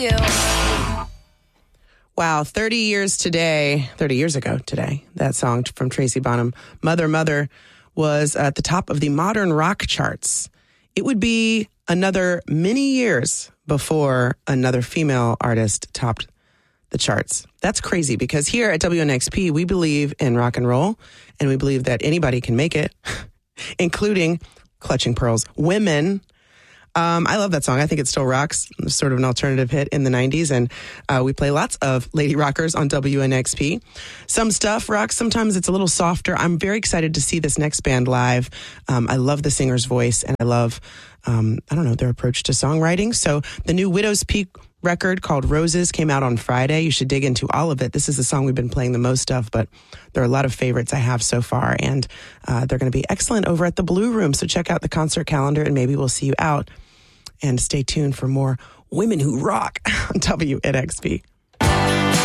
Wow, 30 years ago today, that song from Tracy Bonham, Mother, Mother, was at the top of the modern rock charts. It would be another many years before another female artist topped the charts. That's crazy because here at WNXP, we believe in rock and roll, and we believe that anybody can make it, including Clutching Pearls. Women. I love that song. I think it still rocks. Sort of an alternative hit in the 90s. And we play lots of lady rockers on WNXP. Some stuff rocks. Sometimes it's a little softer. I'm very excited to see this next band live. I love the singer's voice, and I love, their approach to songwriting. So the new Widow's Peak record called Roses came out on Friday. You should dig into all of it. This is the song we've been playing the most of, but there are a lot of favorites I have so far, and they're going to be excellent over at the Blue Room. So check out the concert calendar, and maybe we'll see you out. And stay tuned for more Women Who Rock on WNXP.